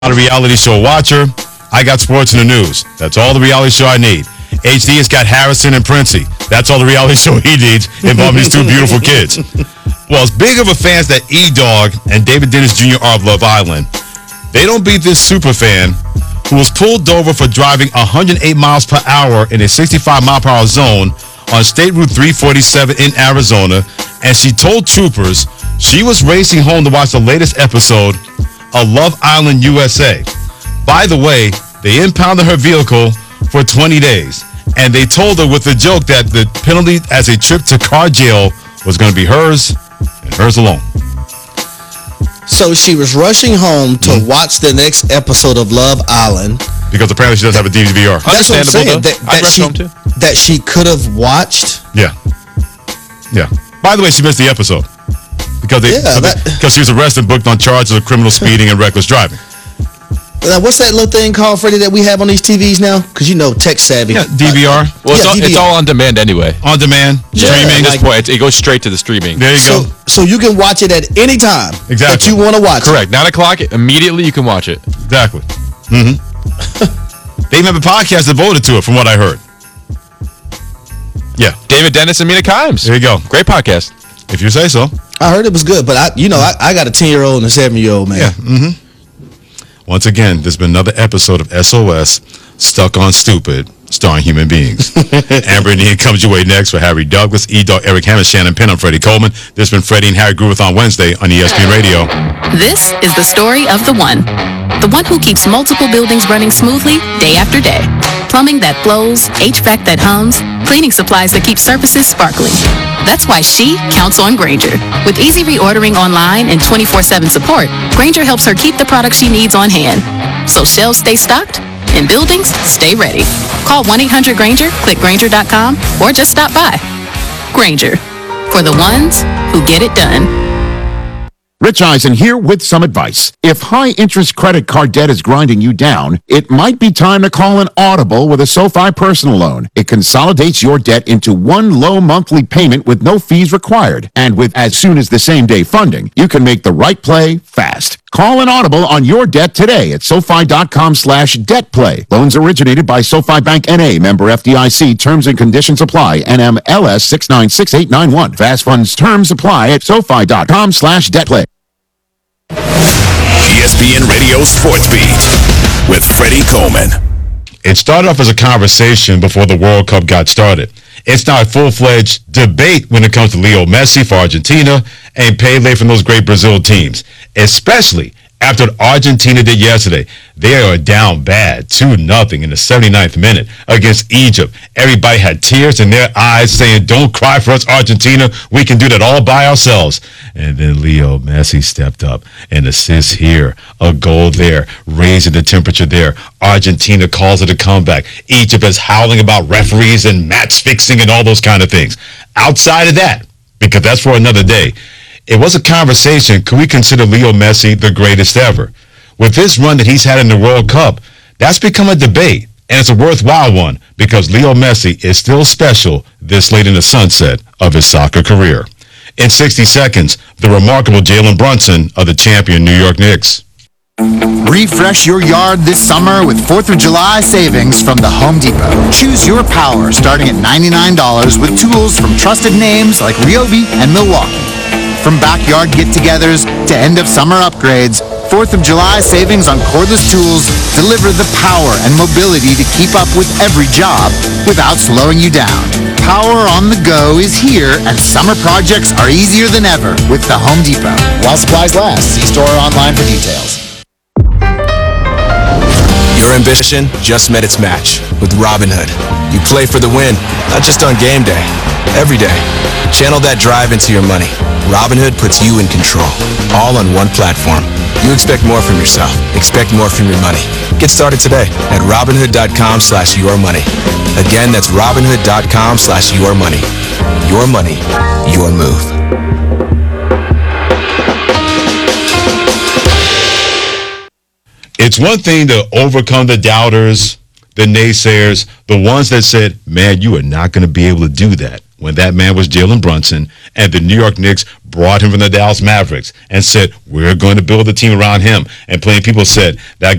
Not a reality show watcher. I got sports and the news. That's all the reality show I need. HD has got Harrison and Princey. That's all the reality show he needs involving these two beautiful kids. Well, as big of a fans that E-Dog and David Dennis Jr. are of Love Island, they don't beat this super fan who was pulled over for driving 108 miles per hour in a 65 mile per hour zone on State Route 347 in Arizona, and she told troopers she was racing home to watch the latest episode of Love Island USA. By the way, they impounded her vehicle for 20 days, and they told her with the joke that the penalty as a trip to car jail was going to be hers and hers alone. So she was rushing home to watch the next episode of Love Island. Because apparently she does have a DVR. That's what I'm saying. Too. That she could have watched. Yeah. By the way, she missed the episode. Because she was arrested and booked on charges of criminal speeding and reckless driving. Now, what's that little thing called, Freddie, that we have on these TVs now? Because you know, tech savvy. Yeah, DVR. It's all on demand anyway. On demand, streaming. At this point, it goes straight to the streaming. There you go. So you can watch it at any time that you want to watch Correct. 9 o'clock, immediately you can watch it. Exactly. Mm-hmm. They even have a podcast devoted to it, from what I heard. Yeah. David Dennis and Mina Kimes. There you go. Great podcast. If you say so. I heard it was good, but I got a 10-year-old and a 7-year-old, man. Yeah. Mm-hmm. Once again, there's been another episode of SOS, Stuck on Stupid, starring human beings. Amber and Ian comes your way next for Harry Douglas, E-Dog, Eric Hammond, Shannon Penn. I'm Freddie Coleman. This has been Freddie and Harry Gruth on Wednesday on ESPN Radio. This is the story of the one who keeps multiple buildings running smoothly day after day. Plumbing that flows, HVAC that hums, cleaning supplies that keep surfaces sparkling. That's why she counts on Grainger. With easy reordering online and 24/7 support, Grainger helps her keep the products she needs on hand. So shelves stay stocked and buildings stay ready. Call 1-800-GRAINGER, click Grainger.com, or just stop by. Grainger, for the ones who get it done. Rich Eisen here with some advice. If high-interest credit card debt is grinding you down, it might be time to call an Audible with a SoFi personal loan. It consolidates your debt into one low monthly payment with no fees required. And with as soon as the same-day funding, you can make the right play fast. Call an Audible on your debt today at SoFi.com/debtplay. Loans originated by SoFi Bank N.A., member FDIC. Terms and conditions apply. NMLS 696891. Fast funds terms apply at SoFi.com/debtplay. ESPN Radio Sports Beat with Freddie Coleman. It started off as a conversation before the World Cup got started. It's now a full-fledged debate when it comes to Leo Messi for Argentina and Pelé from those great Brazil teams, especially after what Argentina did yesterday. They are down bad, 2-0 in the 79th minute against Egypt. Everybody had tears in their eyes saying, "Don't cry for us, Argentina. We can do that all by ourselves." And then Leo Messi stepped up, an assist here, a goal there, raising the temperature there. Argentina calls it a comeback. Egypt is howling about referees and match fixing and all those kind of things. Outside of that, because that's for another day, it was a conversation, could we consider Leo Messi the greatest ever? With this run that he's had in the World Cup, that's become a debate, and it's a worthwhile one because Leo Messi is still special this late in the sunset of his soccer career. In 60 seconds, the remarkable Jalen Brunson of the champion New York Knicks. Refresh your yard this summer with 4th of July savings from the Home Depot. Choose your power starting at $99 with tools from trusted names like Ryobi and Milwaukee. From backyard get-togethers to end-of-summer upgrades, 4th of July savings on cordless tools deliver the power and mobility to keep up with every job without slowing you down. Power on the go is here, and summer projects are easier than ever with the Home Depot. While supplies last, see store or online for details. Your ambition just met its match with Robinhood. You play for the win, not just on game day, every day. Channel that drive into your money. Robinhood puts you in control, all on one platform. You expect more from yourself. Expect more from your money. Get started today at Robinhood.com/yourmoney. Again, that's Robinhood.com/yourmoney. Your money, your move. It's one thing to overcome the doubters, the naysayers, the ones that said, "Man, you are not going to be able to do that." when that man was Jalen Brunson, and the New York Knicks brought him from the Dallas Mavericks and said, we're going to build a team around him. And plenty of people said that